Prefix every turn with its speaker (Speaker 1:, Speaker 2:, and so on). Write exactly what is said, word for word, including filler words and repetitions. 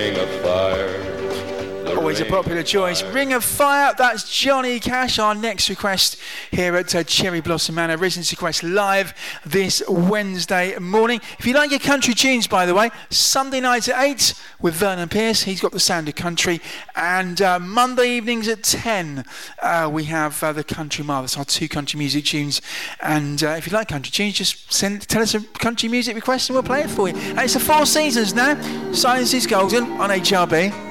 Speaker 1: Ring of Fire.
Speaker 2: Always a popular choice. Ring of Fire, that's Johnny Cash. Our next request here at uh, Cherry Blossom Manor. Residence Request live this Wednesday morning. If you like your country tunes, by the way, Sunday nights at eight with Vernon Pierce. He's got the sound of country. And uh, Monday evenings at ten, uh, we have uh, the Country Mile. That's our two country music tunes. And uh, if you like country tunes, just send, tell us a country music request and we'll play it for you. And it's the Four Seasons now. Silence is Golden on H R B.